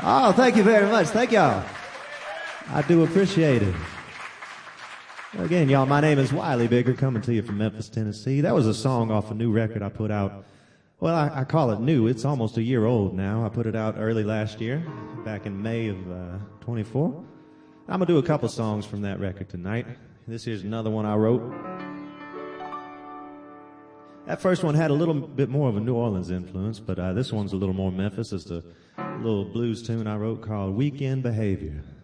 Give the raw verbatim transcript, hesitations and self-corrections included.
Oh, thank you very much. Thank y'all. I do appreciate it. Again, y'all, my name is Wiley Bigger, coming to you from Memphis, Tennessee. That was a song off a new record I put out. Well, I, I call it new. It's almost a year old now. I put it out early last year, back in May of uh, twenty-four. I'm going to do a couple songs from that record tonight. This here's another one I wrote. That first one had a little bit more of a New Orleans influence, but uh, this one's a little more Memphis. It's a little blues tune I wrote called Weekend Behavior.